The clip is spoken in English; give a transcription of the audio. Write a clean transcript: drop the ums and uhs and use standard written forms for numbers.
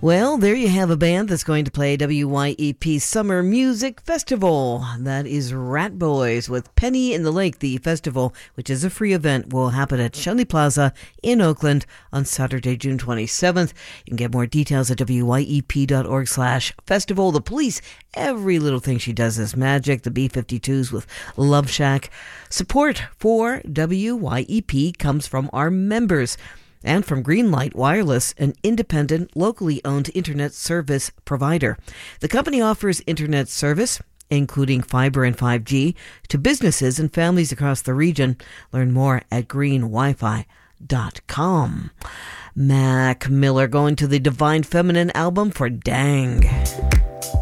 Well, there you have a band that's going to play WYEP Summer Music Festival. That is Rat Boys with Penny in the Lake. The festival, which is a free event, will happen at Shenley Plaza in Oakland on Saturday, June 27th. You can get more details at wyep.org/festival. The Police, every little thing she does is magic. The B-52s with Love Shack. Support for WYEP comes from our members and from Greenlight Wireless, an independent, locally owned internet service provider. The company offers internet service, including fiber and 5G, to businesses and families across the region. Learn more at greenwifi.com. Mac Miller going to the Divine Feminine album for Dang.